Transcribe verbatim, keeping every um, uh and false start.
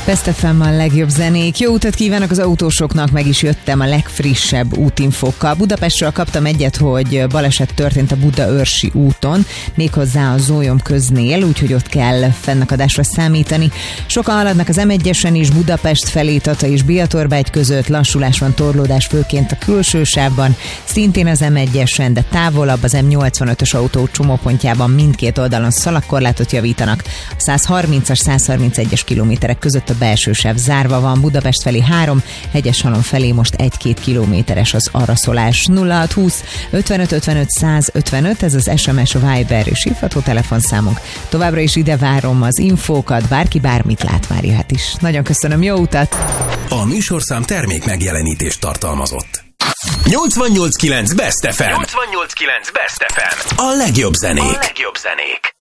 Best ef em a legjobb zenék. Jó utat kívánok az autósoknak, meg is jöttem a legfrissebb útinfókkal. Budapestről kaptam egyet, hogy baleset történt a Budaörsi úton, méghozzá a Zólyom köznél, úgyhogy ott kell fennakadásra számítani. Sokan haladnak az em egyesen is, Budapest felé, Tata és Biatorbágy között, lassulás van, torlódás főként a külső sávban, szintén az em egyesen, de távolabb az em nyolcvanötös autó csomópontjában mindkét oldalon szalagkorlátot javítanak. A százharmincas, százharmincegyes kilométerek között a belső sáv zárva van, Budapest felé három, Hegyeshalom felé most egy-két kilométeres az araszolás. nulla hat húsz ötvenöt ötvenöt száz ötvenöt, ez az es em es, Viber és hívható telefonszámunk. Továbbra is ide várom az infókat, bárki bármit lát, már jöhet is. Nagyon köszönöm, jó utat! A műsorszám termék megjelenítést tartalmazott. nyolcvannyolc kilenc Best ef em. nyolcvannyolc kilenc Best ef em. A legjobb zenék. A legjobb zenék.